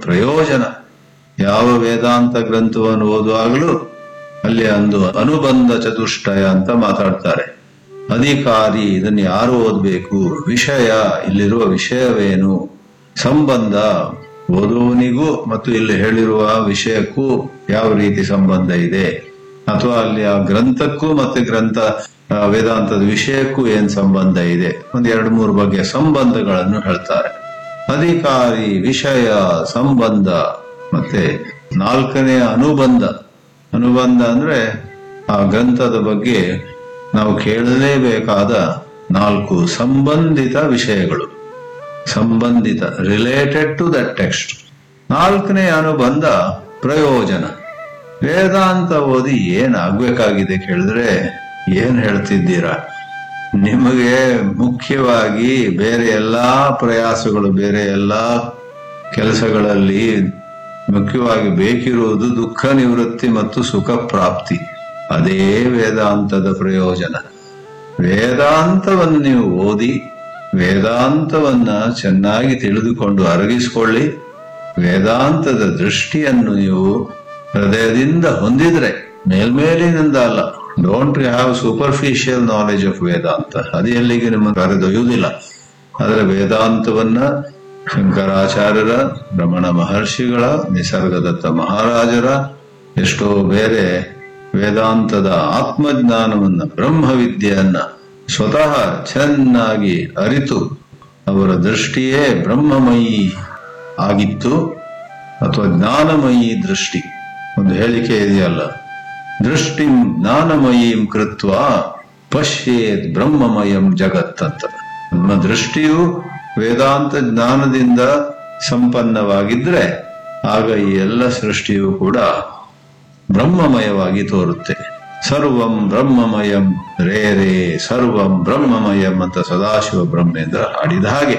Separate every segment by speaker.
Speaker 1: ಪ್ರಯೋಜನ. ಯಾವ ವೇದಾಂತ ಗ್ರಂಥವನ್ನು ಓದುವಾಗಲೂ ಅಲ್ಲಿ ಒಂದು ಅನುಬಂಧ ಚತುಷ್ಟಯ ಅಂತ ಮಾತಾಡ್ತಾರೆ. ಅಧಿಕಾರಿ, ಇದನ್ನು ಯಾರು ಓದಬೇಕು, ವಿಷಯ, ಇಲ್ಲಿರುವ ವಿಷಯವೇನು, ಸಂಬಂಧ, ಓದುವನಿಗೂ ಮತ್ತು ಇಲ್ಲಿ ಹೇಳಿರುವ ವಿಷಯಕ್ಕೂ ಯಾವ ರೀತಿ ಸಂಬಂಧ ಇದೆ, ಅಥವಾ ಅಲ್ಲಿ ಆ ಗ್ರಂಥಕ್ಕೂ ಮತ್ತೆ ವೇದಾಂತದ ವಿಷಯಕ್ಕೂ ಏನ್ ಸಂಬಂಧ ಇದೆ, ಒಂದ್ 2-3 ಬಗೆಯ ಸಂಬಂಧಗಳನ್ನು ಹೇಳ್ತಾರೆ. ಅಧಿಕಾರಿ, ವಿಷಯ, ಸಂಬಂಧ, ಮತ್ತೆ 4ನೇ ಅನುಬಂಧ. ಅನುಬಂಧ ಅಂದ್ರೆ ಆ ಗ್ರಂಥದ ಬಗ್ಗೆ ನಾವು ಕೇಳಲೇಬೇಕಾದ 4 ಸಂಬಂಧಿತ ವಿಷಯಗಳು, ಸಂಬಂಧಿತ, ರಿಲೇಟೆಡ್ ಟು ದಟ್ ಟೆಕ್ಸ್ಟ್. 4ನೇ ಅನುಬಂಧ ಪ್ರಯೋಜನ. ವೇದಾಂತ ಓದಿ ಏನಾಗ್ಬೇಕಾಗಿದೆ ಕೇಳಿದ್ರೆ ಏನ್ ಹೇಳ್ತಿದ್ದೀರಾ? ನಿಮಗೆ ಮುಖ್ಯವಾಗಿ ಬೇರೆ ಎಲ್ಲಾ ಪ್ರಯಾಸಗಳು, ಬೇರೆ ಎಲ್ಲಾ ಕೆಲಸಗಳಲ್ಲಿ ಮುಖ್ಯವಾಗಿ ಬೇಕಿರುವುದು ದುಃಖ ನಿವೃತ್ತಿ ಮತ್ತು ಸುಖ ಪ್ರಾಪ್ತಿ. ಅದೇ ವೇದಾಂತದ ಪ್ರಯೋಜನ. ವೇದಾಂತವನ್ನು ನೀವು ಓದಿ, ವೇದಾಂತವನ್ನ ಚೆನ್ನಾಗಿ ತಿಳಿದುಕೊಂಡು ಅರಗಿಸಿಕೊಳ್ಳಿ. ವೇದಾಂತದ ದೃಷ್ಟಿಯನ್ನು ನೀವು ಹೃದಯದಿಂದ ಹೊಂದಿದ್ರೆ, ಮೇಲ್ಮೇಲಿನಿಂದ ಅಲ್ಲ. Don't have superficial knowledge of ವೇದಾಂತ, ಅದು ಎಲ್ಲಿಗೆ ನಿಮ್ಮನ್ನು ಕರೆದೊಯ್ಯುವುದಿಲ್ಲ. ಆದರೆ ವೇದಾಂತವನ್ನ ಶಂಕರಾಚಾರ್ಯರ, ರಮಣ ಮಹರ್ಷಿಗಳ, ನಿಸರ್ಗದತ್ತ ಮಹಾರಾಜರ, ಎಷ್ಟೋ ಬೇರೆ ವೇದಾಂತದ ಆತ್ಮಜ್ಞಾನವನ್ನ, ಬ್ರಹ್ಮವಿದ್ಯೆಯನ್ನ ಸ್ವತಃ ಚೆನ್ನಾಗಿ ಅರಿತು ಅವರ ದೃಷ್ಟಿಯೇ ಬ್ರಹ್ಮಮಯಿ ಆಗಿತ್ತು, ಅಥವಾ ಜ್ಞಾನಮಯಿ ದೃಷ್ಟಿ. ಒಂದು ಹೇಳಿಕೆ ಇದೆಯಲ್ಲ, ದೃಷ್ಟಿಂ ಜ್ಞಾನಮಯೀಂ ಕೃತ್ವ ಪಶ್ಯೇತ್ ಬ್ರಹ್ಮಮಯಂ ಜಗತ್ ಅಂತ. ನಮ್ಮ ದೃಷ್ಟಿಯು ವೇದಾಂತ ಜ್ಞಾನದಿಂದ ಸಂಪನ್ನವಾಗಿದ್ರೆ ಆಗ ಈ ಎಲ್ಲ ಸೃಷ್ಟಿಯು ಕೂಡ ಬ್ರಹ್ಮಮಯವಾಗಿ ತೋರುತ್ತೆ. ಸರ್ವಂ ಬ್ರಹ್ಮಮಯಂ ರೇ ರೇ ಸರ್ವಂ ಬ್ರಹ್ಮಮಯಂ ಅಂತ ಸದಾಶಿವ ಬ್ರಹ್ಮೇಂದ್ರ ಹಾಡಿದ ಹಾಗೆ.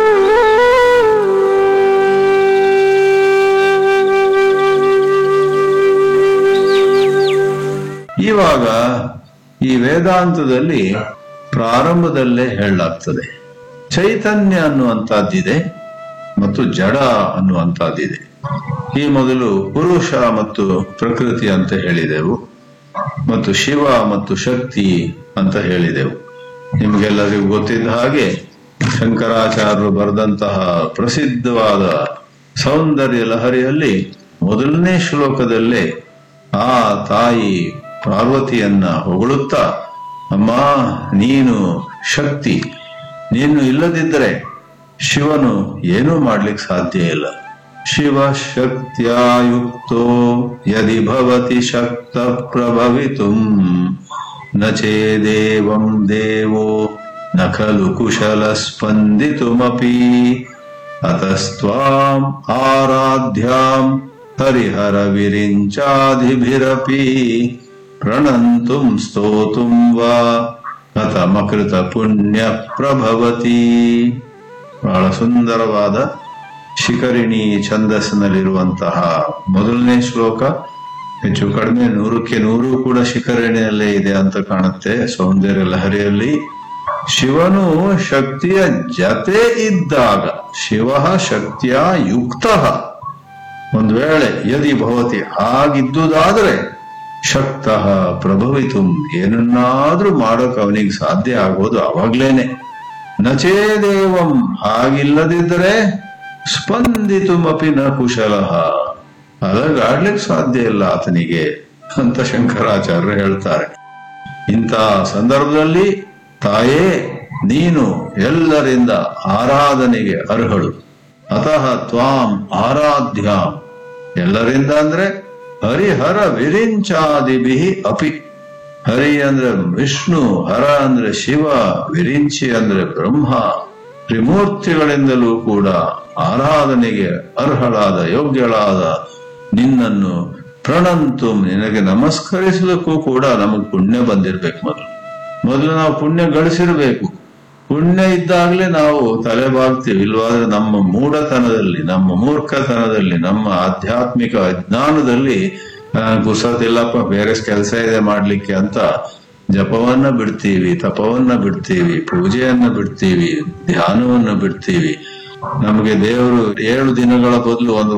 Speaker 1: ಇವಾಗ ಈ ವೇದಾಂತದಲ್ಲಿ ಪ್ರಾರಂಭದಲ್ಲೇ ಹೇಳಲಾಗ್ತದೆ, ಚೈತನ್ಯ ಅನ್ನುವಂತಹದ್ದಿದೆ ಮತ್ತು ಜಡ ಅನ್ನುವಂತಹದ್ದಿದೆ. ಈ ಮೊದಲು ಪುರುಷ ಮತ್ತು ಪ್ರಕೃತಿ ಅಂತ ಹೇಳಿದೆವು, ಮತ್ತು ಶಿವ ಮತ್ತು ಶಕ್ತಿ ಅಂತ ಹೇಳಿದೆವು. ನಿಮಗೆಲ್ಲರಿಗೂ ಗೊತ್ತಿದ್ದ ಹಾಗೆ ಶಂಕರಾಚಾರ್ಯರು ಬರೆದಂತಹ ಪ್ರಸಿದ್ಧವಾದ ಸೌಂದರ್ಯ ಲಹರಿಯಲ್ಲಿ ಮೊದಲನೇ ಶ್ಲೋಕದಲ್ಲೇ ಆ ತಾಯಿ ಪಾರ್ವತಿಯನ್ನ ಹೊಗಳುತ್ತಾ, ಅಮ್ಮ ನೀನು ಶಕ್ತಿ, ನೀನು ಇಲ್ಲದಿದ್ದರೆ ಶಿವನು ಏನೂ ಮಾಡ್ಲಿಕ್ಕೆ ಸಾಧ್ಯ ಇಲ್ಲ. ಶಿವ ಶಕ್ತ್ಯಾಯುಕ್ತೋ ಯದಿ ಭವತಿ ಶಕ್ತ ಪ್ರಭವಿತುಂ ನ ಚೇದೇವಂ ದೇವೋ ನ ಖಲು ಕುಶಲ ಸ್ಪಂದಿತುಮಪಿ ಅತಸ್ತ್ವಾಂ ಆರಾಧ್ಯಾಂ ಹರಿಹರ ವಿರಿಂಚಾದಿಭಿರಪಿ ಪ್ರಣಂತುಂ ಸ್ತೋತುಂ ವಾ ಕಥಮಕೃತ ಪುಣ್ಯ ಪ್ರಭವತಿ. ಬಹಳ ಸುಂದರವಾದ ಶಿಖರಿಣಿ ಛಂದಸ್ಸಿನಲ್ಲಿರುವಂತಹ ಮೊದಲನೇ ಶ್ಲೋಕ. ಹೆಚ್ಚು ಕಡಿಮೆ 100ಕ್ಕೆ 100 ಕೂಡ ಶಿಖರಿಣಿಯಲ್ಲೇ ಇದೆ ಅಂತ ಕಾಣುತ್ತೆ. ಸೌಂದರ್ಯ ಲಹರಿಯಲ್ಲಿ ಶಿವನು ಶಕ್ತಿಯ ಜತೆ ಇದ್ದಾಗ, ಶಿವ ಶಕ್ತಿಯ ಯುಕ್ತ, ಒಂದು ವೇಳೆ ಯದಿ ಭವತಿ ಆಗಿದ್ದುದಾದ್ರೆ ಶಕ್ತ ಪ್ರಭವಿತು, ಏನನ್ನಾದ್ರೂ ಮಾಡೋಕೆ ಅವನಿಗೆ ಸಾಧ್ಯ ಆಗೋದು ಅವಾಗ್ಲೇನೆ. ನಚೇದೇವಂ, ಹಾಗಿಲ್ಲದಿದ್ದರೆ ಸ್ಪಂದಿತುಮಪಿ ನ ಕುಶಲಃ, ಅಲಗಾಡ್ಲಿಕ್ಕೆ ಸಾಧ್ಯ ಇಲ್ಲ ಆತನಿಗೆ ಅಂತ ಶಂಕರಾಚಾರ್ಯರು ಹೇಳ್ತಾರೆ. ಇಂಥ ಸಂದರ್ಭದಲ್ಲಿ ತಾಯೇ ನೀನು ಎಲ್ಲರಿಂದ ಆರಾಧನೆಗೆ ಅರ್ಹಳು. ಅತಃ ತ್ವಾಂ ಆರಾಧ್ಯಾಂ, ಎಲ್ಲರಿಂದ ಅಂದ್ರೆ ಹರಿಹರ ವಿರಿಂಚಾದಿಭಿ ಅಪಿ. ಹರಿ ಅಂದ್ರೆ ವಿಷ್ಣು, ಹರ ಅಂದ್ರೆ ಶಿವ, ವಿರಿಂಚಿ ಅಂದ್ರೆ ಬ್ರಹ್ಮ, ತ್ರಿಮೂರ್ತಿಗಳಿಂದಲೂ ಕೂಡ ಆರಾಧನೆಗೆ ಅರ್ಹಳಾದ ಯೋಗ್ಯಳಾದ ನಿನ್ನನ್ನು ಪ್ರಣಂತು, ನಿನಗೆ ನಮಸ್ಕರಿಸಲಿಕ್ಕೂ ಕೂಡ ನಮಗ್ ಪುಣ್ಯ ಬಂದಿರ್ಬೇಕು. ಮೊದಲು ನಾವು ಪುಣ್ಯ ಗಳಿಸಿರ್ಬೇಕು. ಪುಣ್ಯ ಇದ್ದಾಗಲೇ ನಾವು ತಲೆ ಬಾಗ್ತೀವಿ. ಇಲ್ವಾದ್ರೆ ನಮ್ಮ ಮೂಢತನದಲ್ಲಿ, ನಮ್ಮ ಮೂರ್ಖತನದಲ್ಲಿ, ನಮ್ಮ ಆಧ್ಯಾತ್ಮಿಕ ಅಜ್ಞಾನದಲ್ಲಿ ಪುಸತಿಲ್ಲಪ್ಪ, ಬೇರೆ ಕೆಲಸ ಇದೆ ಮಾಡ್ಲಿಕ್ಕೆ ಅಂತ ಜಪವನ್ನ ಬಿಡ್ತೀವಿ, ತಪವನ್ನ ಬಿಡ್ತೀವಿ, ಪೂಜೆಯನ್ನ ಬಿಡ್ತೀವಿ, ಧ್ಯಾನವನ್ನ ಬಿಡ್ತೀವಿ. ನಮಗೆ ದೇವರು 7 ದಿನಗಳ ಬದಲು ಒಂದು